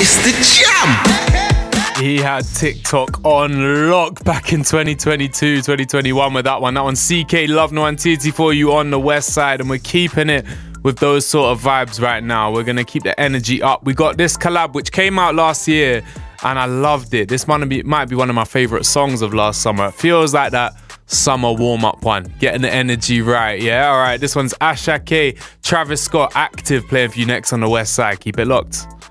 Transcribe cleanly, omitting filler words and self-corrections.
It's the jam. He had TikTok on lock back in 2022, 2021 with that one. That one, CK, Love No Antiti for you on the west side. And we're keeping it with those sort of vibes right now. We're going to keep the energy up. We got this collab, which came out last year, and I loved it. This might be one of my favorite songs of last summer. It feels like that summer warm-up one. Getting the energy right, yeah? All right, this one's Asha K, Travis Scott, Active, playing for you next on the west side. Keep it locked.